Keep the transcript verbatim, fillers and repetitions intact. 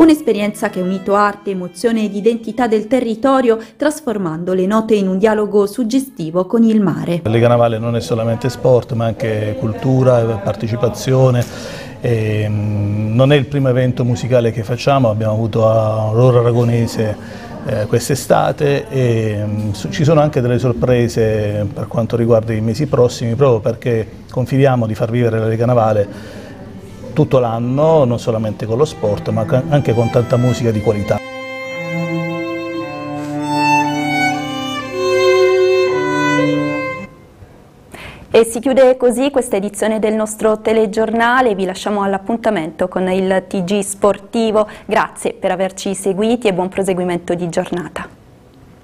Un'esperienza che ha unito arte, emozione ed identità del territorio, trasformando le note in un dialogo suggestivo con il mare. La Lega Navale non è solamente sport, ma anche cultura, partecipazione. E, mh, non è il primo evento musicale che facciamo, abbiamo avuto a Aurora Aragonese eh, quest'estate e mh, ci sono anche delle sorprese per quanto riguarda i mesi prossimi, proprio perché confidiamo di far vivere la Lega Navale tutto l'anno, non solamente con lo sport, ma anche con tanta musica di qualità. E si chiude così questa edizione del nostro telegiornale, vi lasciamo all'appuntamento con il T G Sportivo, grazie per averci seguiti e buon proseguimento di giornata.